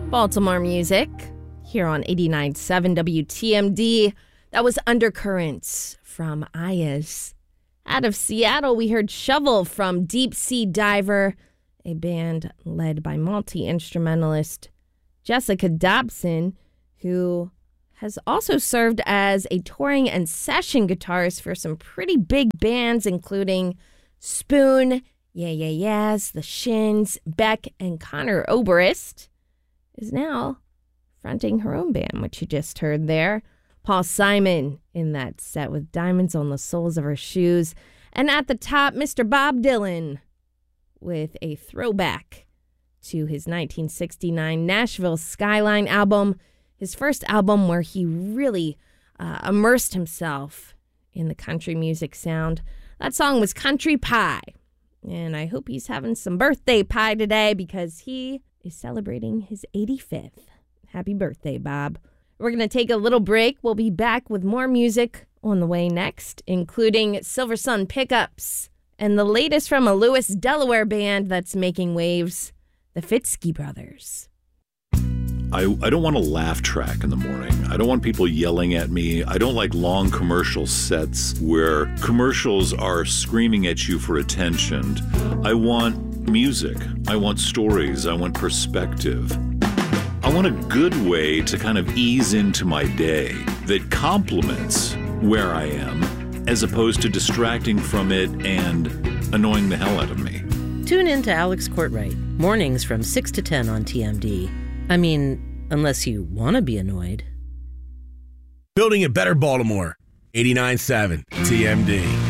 Baltimore music here on 89.7 WTMD. That was Undercurrents from Ayaz. Out of Seattle, we heard Shovel from Deep Sea Diver, a band led by multi-instrumentalist Jessica Dobson, who has also served as a touring and session guitarist for some pretty big bands, including Spoon, Yeah Yeah Yeahs, The Shins, Beck, and Connor Oberst. Is now fronting her own band, which you just heard there. Paul Simon in that set with Diamonds on the Soles of Her Shoes. And at the top, Mr. Bob Dylan with a throwback to his 1969 Nashville Skyline album, his first album where he really immersed himself in the country music sound. That song was Country Pie. And I hope he's having some birthday pie today because he is celebrating his 85th. Happy birthday, Bob. We're going to take a little break. We'll be back with more music on the way next, including Silver Sun Pickups and the latest from a Lewis, Delaware band that's making waves, the Fitzky Brothers. I don't want a laugh track in the morning. I don't want people yelling at me. I don't like long commercial sets where commercials are screaming at you for attention. I want music. I want stories. I want perspective. I want a good way to kind of ease into my day that complements where I am as opposed to distracting from it and annoying the hell out of me. Tune in to Alex Courtwright, mornings from 6 to 10 on TMD. I mean, unless you want to be annoyed. Building a better Baltimore. 89.7 TMD.